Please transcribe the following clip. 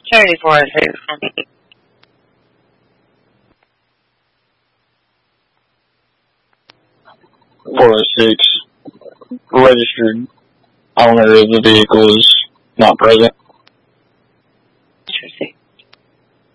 Charity 406. Registered owner of the vehicle is not present.